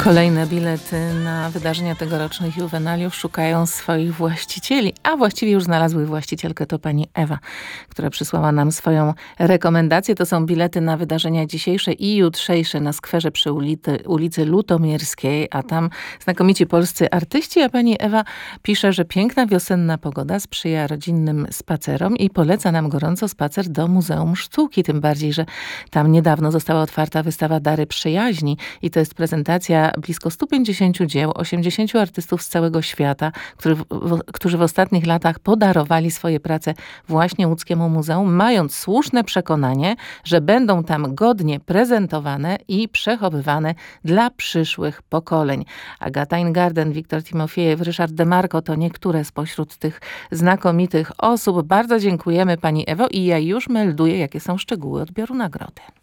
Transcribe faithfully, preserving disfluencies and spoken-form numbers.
Kolejne bilety na wydarzenia tegorocznych Juwenaliów szukają swoich właścicieli, a właściwie już znalazły właścicielkę, to pani Ewa, która przysłała nam swoją rekomendację. To są bilety na wydarzenia dzisiejsze i jutrzejsze na skwerze przy ulicy, ulicy Lutomierskiej, a tam znakomici polscy artyści, a pani Ewa pisze, że piękna wiosenna pogoda sprzyja rodzinnym spacerom i poleca nam gorąco spacer do Muzeum Sztuki, tym bardziej, że tam niedawno została otwarta wystawa Dary Przyjaźni i to jest prezentacja blisko stu pięćdziesięciu dzieł, osiemdziesięciu artystów z całego świata, którzy w, w, którzy w ostatnich latach podarowali swoje prace właśnie łódzkiemu muzeum, mając słuszne przekonanie, że będą tam godnie prezentowane i przechowywane dla przyszłych pokoleń. Agata Ingarden, Wiktor Timofiejew, Ryszard Demarco to niektóre spośród tych znakomitych osób. Bardzo dziękujemy pani Ewo i ja już melduję, jakie są szczegóły odbioru nagrody.